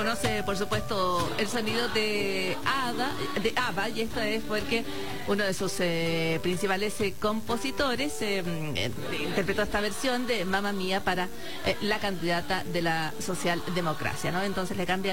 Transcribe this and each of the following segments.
reconoce, por supuesto, el sonido de ABBA, y esto es porque uno de sus principales compositores interpretó esta versión de Mamma Mía para la candidata de la socialdemocracia, ¿no? Entonces le cambia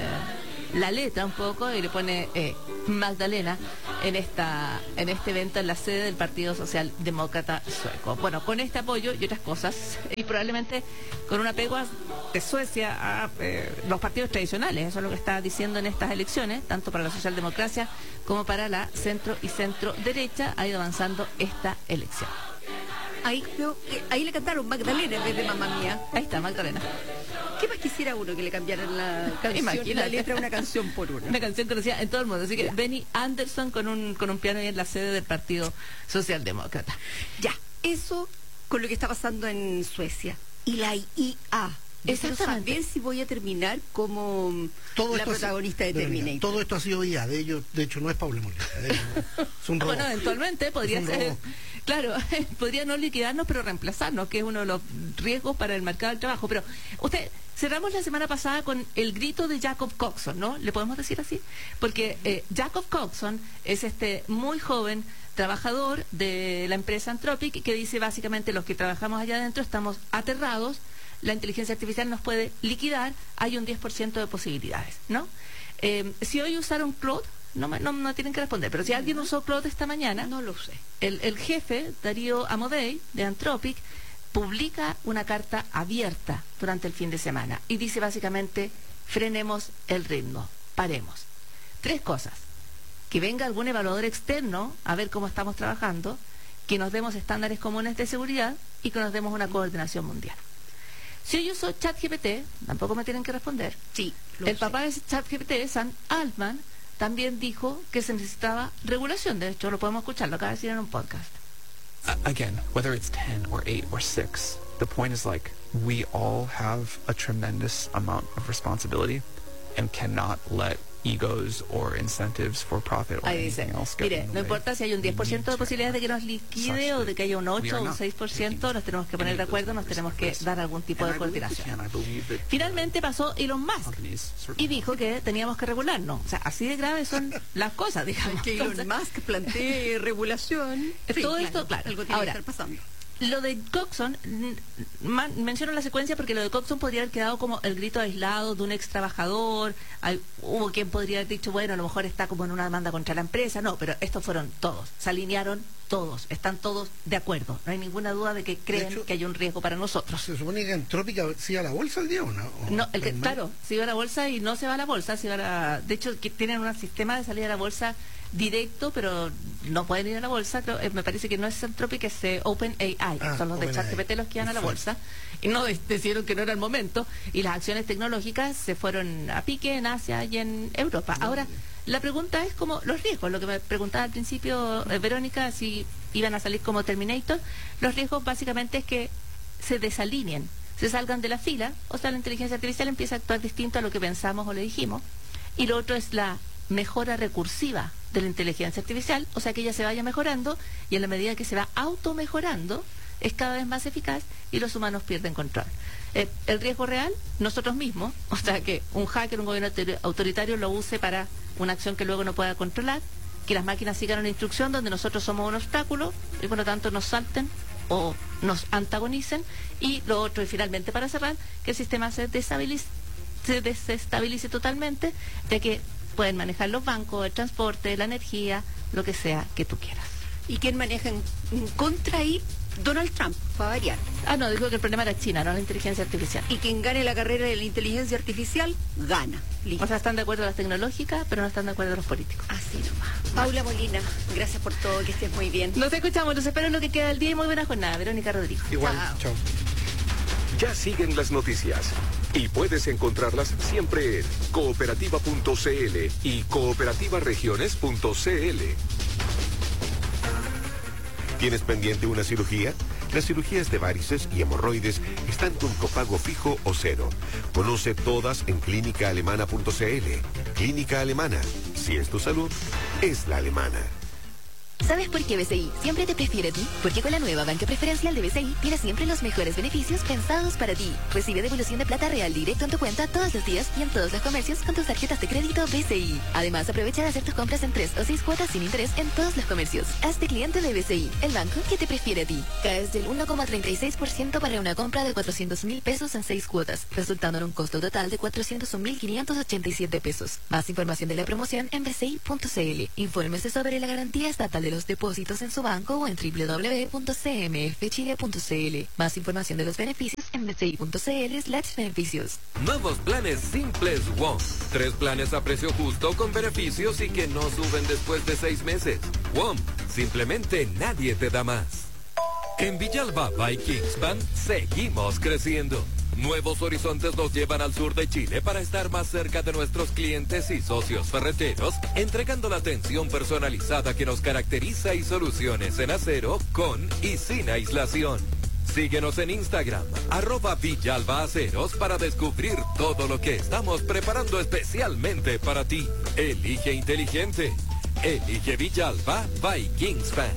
la letra un poco y le pone Magdalena en este evento en la sede del Partido Socialdemócrata Sueco. Bueno, con este apoyo y otras cosas, y probablemente con un apego de Suecia a los partidos tradicionales, eso es lo que está diciendo en estas elecciones, tanto para la socialdemocracia como para la centro y centro derecha, ha ido avanzando esta elección. Ahí le cantaron Magdalena en vez de Mamma Mía. Ahí está, Magdalena. ¿Qué más quisiera uno que le cambiaran la canción, la letra, una canción por una? Una canción conocida en todo el mundo. Así que Benny Andersson con un piano ahí en la sede del Partido Socialdemócrata. Ya, eso con lo que está pasando en Suecia. Y la IA. Quiero saber si voy a terminar como la protagonista de Terminator. Todo esto ha sido IA, de hecho no es Pablo Molina. Es un robot. Bueno, eventualmente podría ser, claro, podría no liquidarnos, pero reemplazarnos, que es uno de los riesgos para el mercado del trabajo. Pero cerramos la semana pasada con el grito de Jacob Coxon, ¿no? ¿Le podemos decir así? Porque Jacob Coxon es muy joven trabajador de la empresa Anthropic, que dice básicamente los que trabajamos allá adentro estamos aterrados. La inteligencia artificial nos puede liquidar, hay un 10% de posibilidades, ¿no? Si hoy usaron Claude, no tienen que responder, pero si alguien usó Claude esta mañana, no lo sé. El jefe, Darío Amodei, de Anthropic, publica una carta abierta durante el fin de semana y dice básicamente, frenemos el ritmo, paremos. 3 cosas: que venga algún evaluador externo a ver cómo estamos trabajando, que nos demos estándares comunes de seguridad y que nos demos una coordinación mundial. Si yo uso ChatGPT, tampoco me tienen que responder. Sí. El papá de ChatGPT, Sam Altman, también dijo que se necesitaba regulación. De hecho, lo podemos escuchar, lo acaba de decir en un podcast. Again, whether it's 10 or 8 or 6, the point is like we all have a tremendous amount of responsibility and cannot let egos or incentives for profit or anything else get in the way. No importa si hay un 10% de posibilidades de que nos liquide o de que haya un 8 o un 6%, nos tenemos que poner de acuerdo, nos tenemos que dar algún tipo de coordinación. Finalmente pasó Elon Musk y dijo que teníamos que regularnos. O sea, así de graves son las cosas, digamos. Que Elon Musk plantee regulación. Todo esto, claro. Algo tiene que estar pasando. Lo de Coxon, menciono la secuencia porque lo de Coxon podría haber quedado como el grito aislado de un ex trabajador. Hubo quien podría haber dicho, bueno, a lo mejor está como en una demanda contra la empresa. No, pero estos fueron todos, se alinearon todos, están todos de acuerdo. No hay ninguna duda de que creen que hay un riesgo para nosotros. ¿Se supone que Anthropic se iba a la bolsa el día o no? No, claro, se iba a la bolsa y no se va a la bolsa, de hecho, que tienen un sistema de salida a la bolsa directo, pero no pueden ir a la bolsa. Me parece que no es Anthropic, es OpenAI, son los de ChatGPT los que iban a la bolsa, y no decidieron que no era el momento, y las acciones tecnológicas se fueron a pique en Asia y en Europa. Ahora, la pregunta es como los riesgos, lo que me preguntaba al principio Verónica, si iban a salir como Terminator. Los riesgos básicamente es que se desalineen, se salgan de la fila, o sea, la inteligencia artificial empieza a actuar distinto a lo que pensamos o le dijimos, y lo otro es la mejora recursiva de la inteligencia artificial, o sea, que ella se vaya mejorando, y en la medida que se va automejorando es cada vez más eficaz y los humanos pierden control. El riesgo real, nosotros mismos, o sea, que un hacker, un gobierno autoritario lo use para una acción que luego no pueda controlar, que las máquinas sigan una instrucción donde nosotros somos un obstáculo y por lo tanto nos salten o nos antagonicen, y lo otro, y finalmente para cerrar, que el sistema se desestabilice totalmente, de que pueden manejar los bancos, el transporte, la energía, lo que sea que tú quieras. ¿Y quién maneja en contra ahí? Donald Trump, para variar. No, dijo que el problema era China, no la inteligencia artificial. Y quien gane la carrera de la inteligencia artificial, gana. Listo. O sea, están de acuerdo las tecnológicas, pero no están de acuerdo los políticos. Así nomás. Paula Molina, gracias por todo, que estés muy bien. Nos escuchamos, los espero en lo que queda del día y muy buena jornada. Verónica Rodrigo. Igual, chao. Ya siguen las noticias y puedes encontrarlas siempre en cooperativa.cl y cooperativaregiones.cl. ¿Tienes pendiente una cirugía? Las cirugías de varices y hemorroides están con copago fijo o cero. Conoce todas en clínicaalemana.cl. Clínica Alemana. Si es tu salud, es la alemana. ¿Sabes por qué BCI siempre te prefiere a ti? Porque con la nueva banca preferencial de BCI tienes siempre los mejores beneficios pensados para ti. Recibe devolución de plata real directo en tu cuenta todos los días y en todos los comercios con tus tarjetas de crédito BCI. Además, aprovecha de hacer tus compras en 3 o 6 cuotas sin interés en todos los comercios. Hazte cliente de BCI, el banco que te prefiere a ti. Caes del 1,36% para una compra de 400.000 pesos en 6 cuotas, resultando en un costo total de 401.587 pesos. Más información de la promoción en bci.cl. Infórmese sobre la garantía estatal de los depósitos en su banco o en www.cmfchile.cl. Más información de los beneficios en bci.cl/beneficios. Nuevos planes simples WOM. 3 planes a precio justo con beneficios y que no suben después de 6 meses. WOM, simplemente nadie te da más. En Villalba by Kingspan seguimos creciendo. Nuevos horizontes nos llevan al sur de Chile para estar más cerca de nuestros clientes y socios ferreteros, entregando la atención personalizada que nos caracteriza y soluciones en acero con y sin aislación. Síguenos en Instagram, @VillalbaAceros para descubrir todo lo que estamos preparando especialmente para ti. Elige inteligente. Elige Villalba by Kingspan.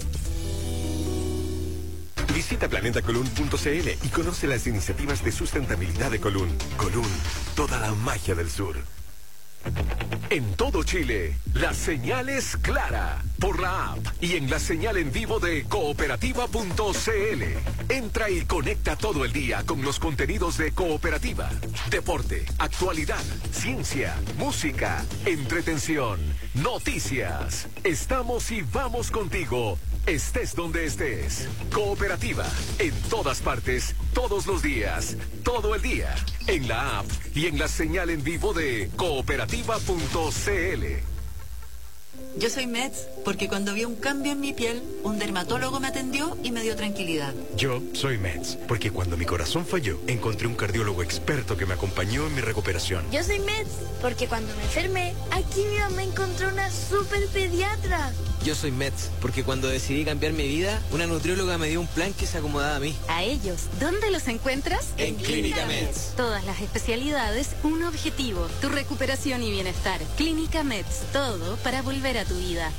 Visita planetacolun.cl y conoce las iniciativas de sustentabilidad de Colún. Colún, toda la magia del sur. En todo Chile, la señal es clara por la app y en la señal en vivo de cooperativa.cl. Entra y conecta todo el día con los contenidos de Cooperativa. Deporte, actualidad, ciencia, música, entretención, noticias. Estamos y vamos contigo. Estés donde estés. Cooperativa. En todas partes, todos los días, todo el día. En la app y en la señal en vivo de cooperativa.cl. Yo soy Meds porque cuando vi un cambio en mi piel, un dermatólogo me atendió y me dio tranquilidad. Yo soy Meds porque cuando mi corazón falló, encontré un cardiólogo experto que me acompañó en mi recuperación. Yo soy Meds porque cuando me enfermé, aquí mi mamá encontró una super pediatra. Yo soy Meds porque cuando decidí cambiar mi vida, una nutrióloga me dio un plan que se acomodaba a mí. A ellos, ¿dónde los encuentras? En Clínica Meds. Todas las especialidades, un objetivo, tu recuperación y bienestar. Clínica Meds, todo para volver a tu vida.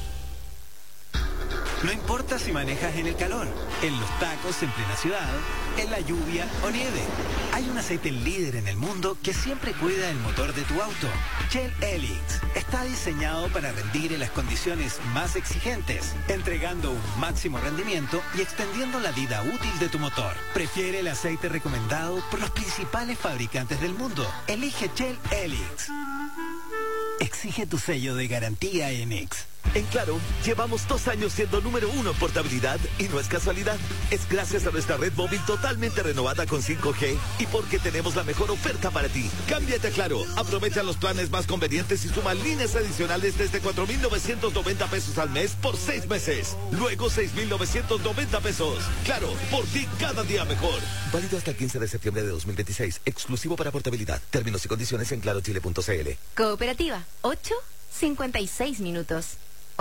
No importa si manejas en el calor, en los tacos en plena ciudad, en la lluvia o nieve. Hay un aceite líder en el mundo que siempre cuida el motor de tu auto. Shell Helix está diseñado para rendir en las condiciones más exigentes, entregando un máximo rendimiento y extendiendo la vida útil de tu motor. Prefiere el aceite recomendado por los principales fabricantes del mundo. Elige Shell Helix. Exige tu sello de garantía Enix. En Claro, llevamos 2 años siendo número 1 en portabilidad y no es casualidad. Es gracias a nuestra red móvil totalmente renovada con 5G y porque tenemos la mejor oferta para ti. Cámbiate a Claro, aprovecha los planes más convenientes y suma líneas adicionales desde 4.990 pesos al mes por 6 meses. Luego 6.990 pesos. Claro, por ti cada día mejor. Válido hasta el 15 de septiembre de 2026. Exclusivo para portabilidad. Términos y condiciones en clarochile.cl. Cooperativa, 8:56 minutos.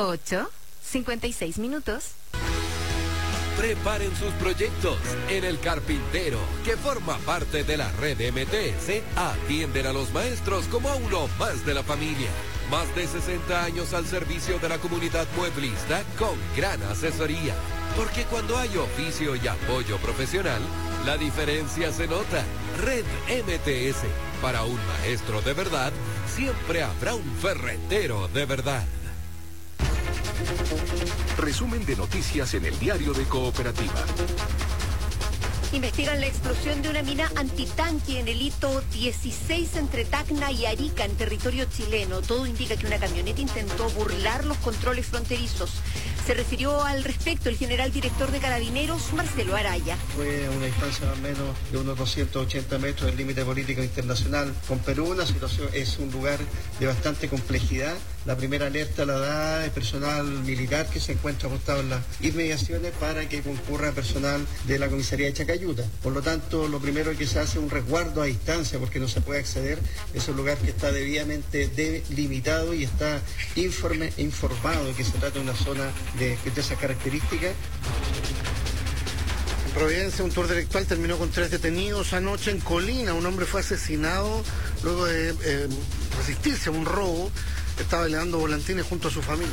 8:56 minutos. Preparen sus proyectos. En El Carpintero, que forma parte de la red MTS, atienden a los maestros como a uno más de la familia. Más de 60 años al servicio de la comunidad mueblista con gran asesoría. Porque cuando hay oficio y apoyo profesional, la diferencia se nota. Red MTS. Para un maestro de verdad, siempre habrá un ferretero de verdad. Resumen de noticias en el diario de Cooperativa. Investigan la explosión de una mina antitanque en el hito 16 entre Tacna y Arica, en territorio chileno. Todo indica que una camioneta intentó burlar los controles fronterizos. Se refirió al respecto el general director de Carabineros, Marcelo Araya. Fue una distancia más o menos de unos 280 metros del límite político internacional con Perú. La situación es un lugar de bastante complejidad. La primera alerta la da el personal militar que se encuentra apostado en las inmediaciones para que concurra personal de la comisaría de Chacayuta. Por lo tanto, lo primero que se hace es un resguardo a distancia porque no se puede acceder. Es un lugar que está debidamente delimitado y está informado que se trata de una zona de esas características. En Providencia, un tour delictual terminó con 3 detenidos anoche en Colina. Un hombre fue asesinado luego de resistirse a un robo. Estaba elevando volantines junto a su familia.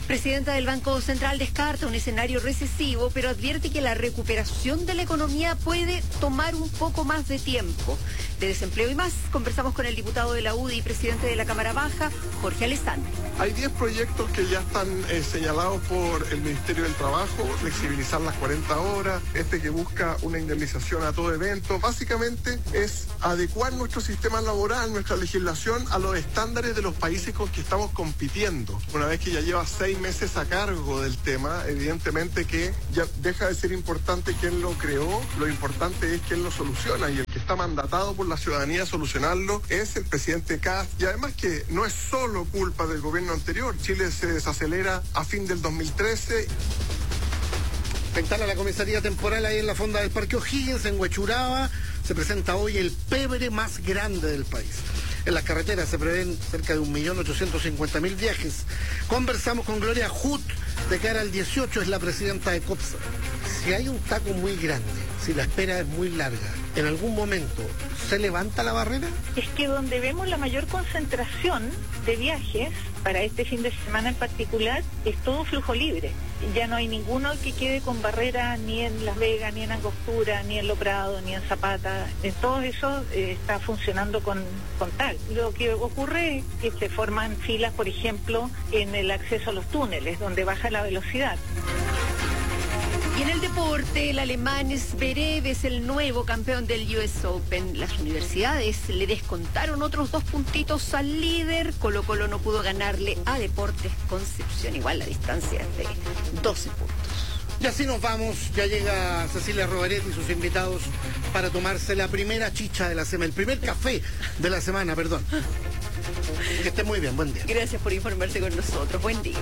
Presidenta del Banco Central descarta un escenario recesivo, pero advierte que la recuperación de la economía puede tomar un poco más de tiempo. De desempleo y más, conversamos con el diputado de la UDI y presidente de la Cámara Baja, Jorge Alessandri. Hay 10 proyectos que ya están señalados por el Ministerio del Trabajo, flexibilizar las 40 horas, que busca una indemnización a todo evento. Básicamente es adecuar nuestro sistema laboral, nuestra legislación a los estándares de los países con que estamos compitiendo. Una vez que ya lleva 6 meses a cargo del tema, evidentemente que ya deja de ser importante quién lo creó, lo importante es quién lo soluciona, y el que está mandatado por la ciudadanía a solucionarlo es el presidente Kast. Y además que no es solo culpa del gobierno anterior. Chile se desacelera a fin del 2013. Se instala la comisaría temporal ahí en la fonda del Parque O'Higgins, en Huechuraba. Se presenta hoy el pebre más grande del país. En las carreteras se prevén cerca de 1.850.000 viajes. Conversamos con Gloria Huth, de cara al 18, es la presidenta de COPSA. Si hay un taco muy grande, si la espera es muy larga, ¿en algún momento se levanta la barrera? Es que donde vemos la mayor concentración de viajes, para este fin de semana en particular, es todo flujo libre. Ya no hay ninguno que quede con barrera ni en Las Vegas, ni en Angostura, ni en Lo Prado, ni en Zapata. En todo eso está funcionando con tal. Lo que ocurre es que se forman filas, por ejemplo, en el acceso a los túneles, donde baja la velocidad. Y en el deporte, el alemán Zverev es el nuevo campeón del US Open. Las universidades le descontaron otros 2 puntitos al líder. Colo-Colo no pudo ganarle a Deportes Concepción. Igual la distancia es de 12 puntos. Y así nos vamos. Ya llega Cecilia Robaret y sus invitados para tomarse la primera chicha de la semana, el primer café de la semana, perdón. Que esté muy bien, buen día. Gracias por informarse con nosotros. Buen día.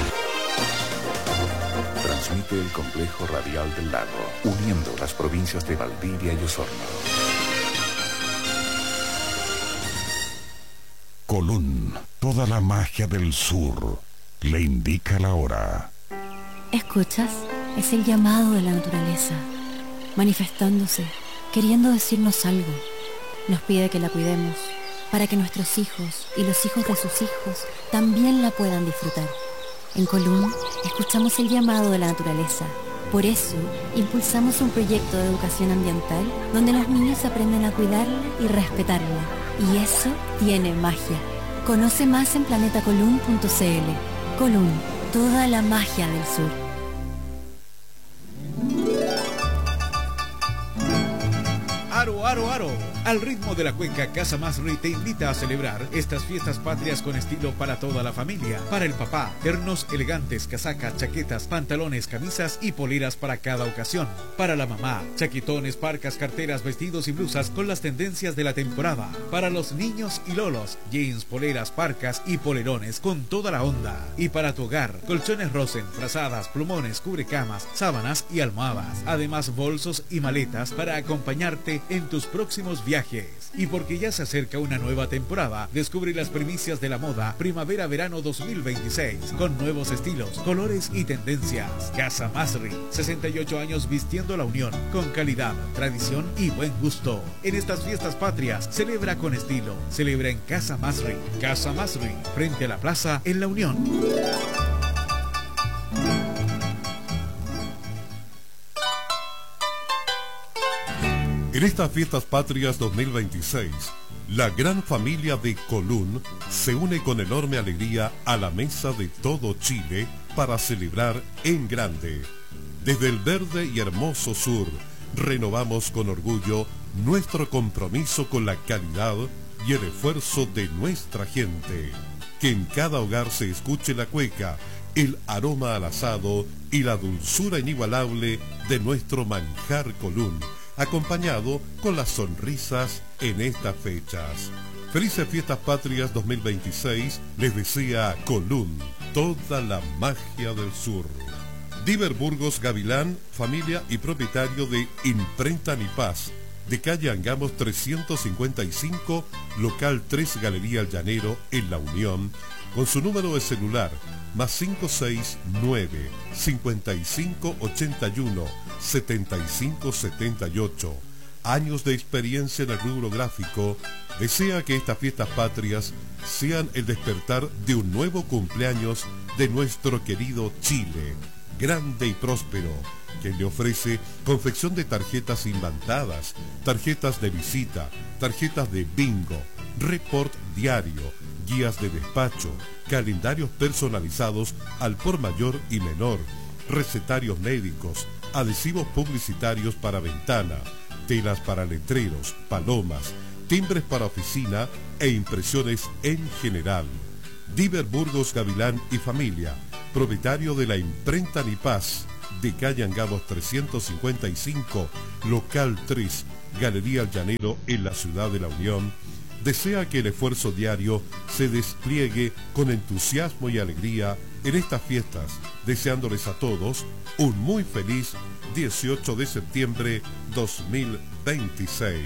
Transmite el Complejo Radial del Lago, uniendo las provincias de Valdivia y Osorno. Colún, toda la magia del sur, le indica la hora. ¿Escuchas? Es el llamado de la naturaleza, manifestándose, queriendo decirnos algo. Nos pide que la cuidemos, para que nuestros hijos y los hijos de sus hijos también la puedan disfrutar. En Colún, escuchamos el llamado de la naturaleza. Por eso, impulsamos un proyecto de educación ambiental donde los niños aprenden a cuidarla y respetarla. Y eso tiene magia. Conoce más en planetacolún.cl. Colún, toda la magia del sur. Aro, aro, aro. Al ritmo de la cueca, Casa Masri te invita a celebrar estas fiestas patrias con estilo para toda la familia. Para el papá, ternos elegantes, casacas, chaquetas, pantalones, camisas y poleras para cada ocasión. Para la mamá, chaquetones, parcas, carteras, vestidos y blusas con las tendencias de la temporada. Para los niños y lolos, jeans, poleras, parcas y polerones con toda la onda. Y para tu hogar, colchones Rosen, frazadas, plumones, cubrecamas, sábanas y almohadas. Además, bolsos y maletas para acompañarte en tus próximos viajes. Y porque ya se acerca una nueva temporada, descubre las primicias de la moda Primavera-Verano 2026 con nuevos estilos, colores y tendencias. Casa Masri, 68 años vistiendo la unión con calidad, tradición y buen gusto. En estas fiestas patrias, celebra con estilo. Celebra en Casa Masri. Casa Masri, frente a la plaza en La Unión. En estas fiestas patrias 2026, la gran familia de Colún se une con enorme alegría a la mesa de todo Chile para celebrar en grande. Desde el verde y hermoso sur, renovamos con orgullo nuestro compromiso con la calidad y el esfuerzo de nuestra gente. Que en cada hogar se escuche la cueca, el aroma al asado y la dulzura inigualable de nuestro manjar Colún, acompañado con las sonrisas en estas fechas. Felices Fiestas Patrias 2026, les desea Colún, toda la magia del sur. Diver Burgos Gavilán, familia y propietario de Imprenta Ni Paz, de calle Angamos 355, local 3 Galería El Llanero, en La Unión, con su número de celular, +569 5581 7578. Años de experiencia en el rubro gráfico desea que estas fiestas patrias sean el despertar de un nuevo cumpleaños de nuestro querido Chile, grande y próspero, que le ofrece confección de tarjetas imantadas, tarjetas de visita, tarjetas de bingo, report diario, guías de despacho, calendarios personalizados al por mayor y menor, recetarios médicos, adhesivos publicitarios para ventana, telas para letreros, palomas, timbres para oficina e impresiones en general. Diver Burgos Gavilán y Familia, propietario de la imprenta Nipaz, de calle Angamos 355, local 3, Galería El Llanero en la ciudad de La Unión, desea que el esfuerzo diario se despliegue con entusiasmo y alegría en estas fiestas, deseándoles a todos un muy feliz 18 de septiembre 2026.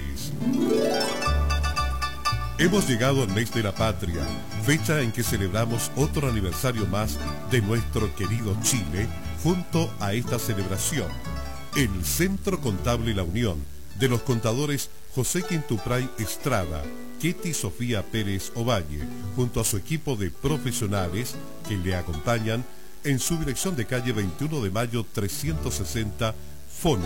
Hemos llegado al mes de la patria, fecha en que celebramos otro aniversario más de nuestro querido Chile. Junto a esta celebración, el Centro Contable La Unión, de los contadores José Quintupray Estrada, Ketty Sofía Pérez Ovalle, junto a su equipo de profesionales que le acompañan en su dirección de calle 21 de mayo 360, Fono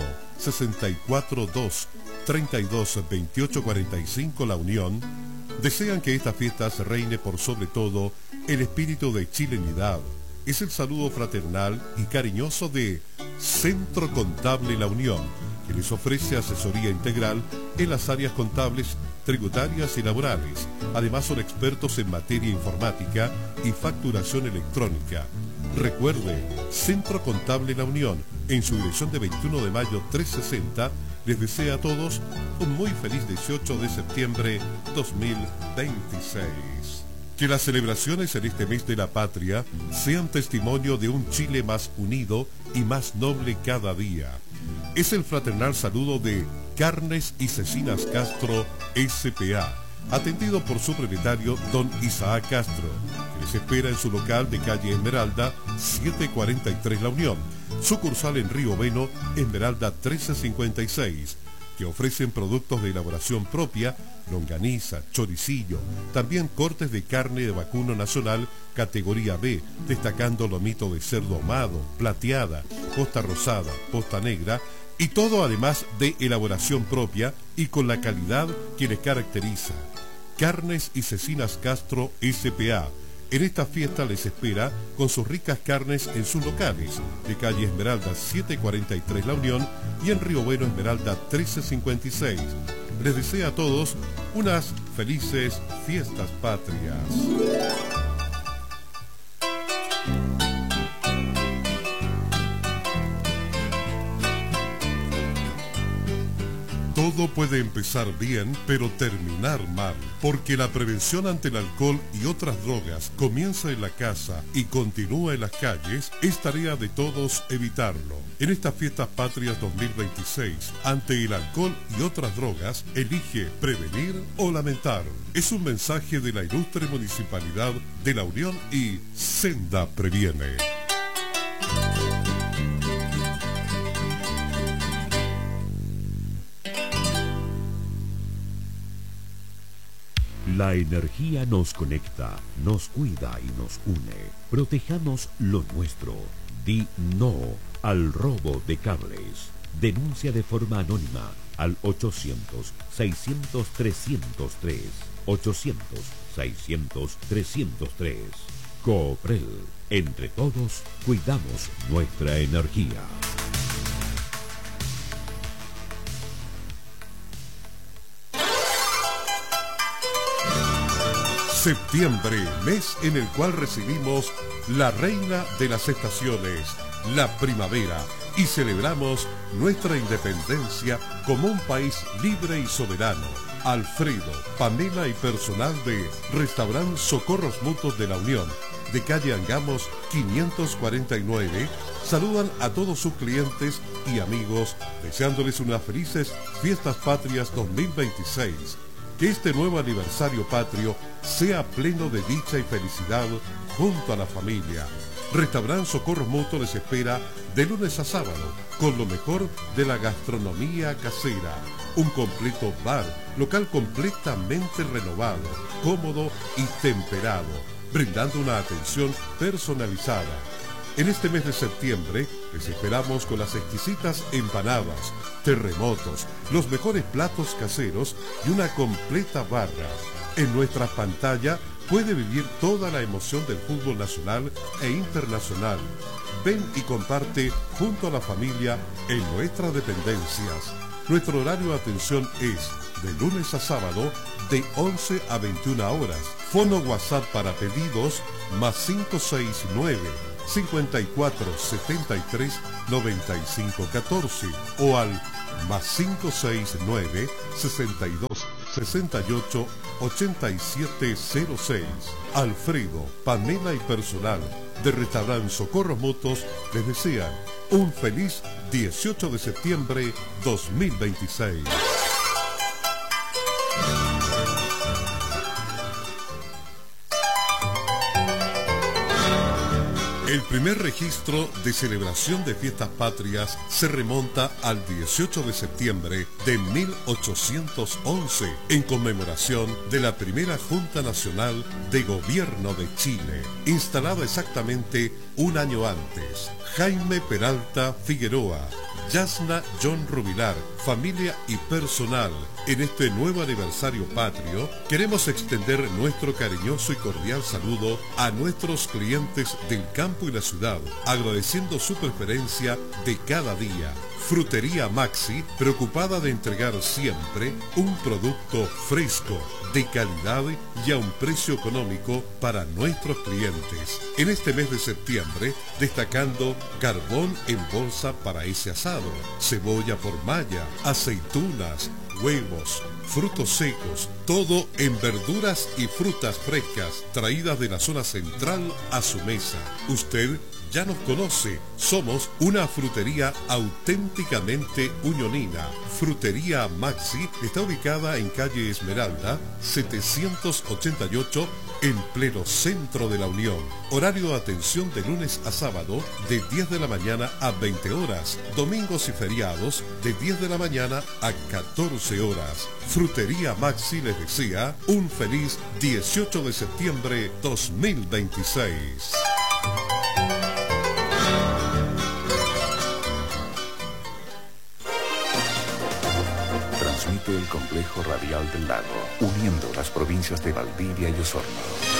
642 32 28 45 La Unión, desean que esta fiesta se reine por sobre todo el espíritu de chilenidad. Es el saludo fraternal y cariñoso de Centro Contable La Unión, que les ofrece asesoría integral en las áreas contables, tributarias y laborales. Además son expertos en materia informática y facturación electrónica. Recuerde, Centro Contable La Unión, en su dirección de 21 de mayo 360, les desea a todos un muy feliz 18 de septiembre 2026. Que las celebraciones en este mes de la patria sean testimonio de un Chile más unido y más noble cada día. Es el fraternal saludo de Carnes y Cecinas Castro S.p.A., atendido por su propietario don Isaac Castro, que les espera en su local de calle Esmeralda 743 La Unión, sucursal en Río Beno, Esmeralda 1356, que ofrecen productos de elaboración propia, longaniza, choricillo, también cortes de carne de vacuno nacional categoría B, destacando lomito de cerdo ahumado, plateada, posta rosada, posta negra, y todo además de elaboración propia y con la calidad que les caracteriza. Carnes y Cecinas Castro S.p.A. En esta fiesta les espera con sus ricas carnes en sus locales de calle Esmeralda 743 La Unión y en Río Bueno Esmeralda 1356. Les desea a todos unas felices fiestas patrias. Todo puede empezar bien, pero terminar mal, porque la prevención ante el alcohol y otras drogas comienza en la casa y continúa en las calles. Es tarea de todos evitarlo. En estas fiestas patrias 2026, ante el alcohol y otras drogas, elige prevenir o lamentar. Es un mensaje de la ilustre Municipalidad de La Unión y Senda Previene. La energía nos conecta, nos cuida y nos une. Protejamos lo nuestro. Di no al robo de cables. Denuncia de forma anónima al 800-600-303. 800-600-303. Cooprel. Entre todos, cuidamos nuestra energía. Septiembre, mes en el cual recibimos la reina de las estaciones, la primavera, y celebramos nuestra independencia como un país libre y soberano. Alfredo, Pamela y personal de Restaurant Socorros Mutuos de La Unión, de calle Angamos 549, saludan a todos sus clientes y amigos, deseándoles unas felices fiestas patrias 2026. Que este nuevo aniversario patrio sea pleno de dicha y felicidad junto a la familia. Restaurante Socorros Mutuo les espera de lunes a sábado con lo mejor de la gastronomía casera. Un completo bar, local completamente renovado, cómodo y temperado, brindando una atención personalizada. En este mes de septiembre les esperamos con las exquisitas empanadas, terremotos, los mejores platos caseros y una completa barra. En nuestra pantalla puede vivir toda la emoción del fútbol nacional e internacional. Ven y comparte junto a la familia en nuestras dependencias. Nuestro horario de atención es de lunes a sábado de 11 a 21 horas. Fono WhatsApp para pedidos más 569 5473 9514 o al más 569 62 68 8706. Alfredo, Pamela y personal de Restaurante Socorros Mutuos les desean un feliz 18 de septiembre 2026. El primer registro de celebración de fiestas patrias se remonta al 18 de septiembre de 1811, en conmemoración de la primera Junta Nacional de Gobierno de Chile, instalada exactamente un año antes. Jaime Peralta Figueroa, Yasna John Rubilar, familia y personal. En este nuevo aniversario patrio, queremos extender nuestro cariñoso y cordial saludo a nuestros clientes del campo y la ciudad, agradeciendo su preferencia de cada día. Frutería Maxi, preocupada de entregar siempre un producto fresco, de calidad y a un precio económico para nuestros clientes. En este mes de septiembre, destacando carbón en bolsa para ese asado, cebolla por malla, aceitunas, huevos, frutos secos, todo en verduras y frutas frescas, traídas de la zona central a su mesa. Usted ya nos conoce, somos una frutería auténticamente unionina. Frutería Maxi está ubicada en calle Esmeralda, 788, en pleno centro de la Unión. Horario de atención de lunes a sábado de 10 de la mañana a 20 horas. Domingos y feriados de 10 de la mañana a 14 horas. Frutería Maxi les desea un feliz 18 de septiembre 2026. Transmite el complejo radial del lago, uniendo las provincias de Valdivia y Osorno.